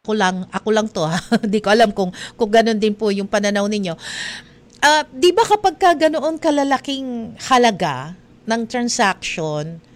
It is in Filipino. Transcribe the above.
ako lang 'to ha. Hindi ko alam kung gano'n din po yung pananaw ninyo. 'Di ba kapagka ganoon kalalaking halaga ng transaction,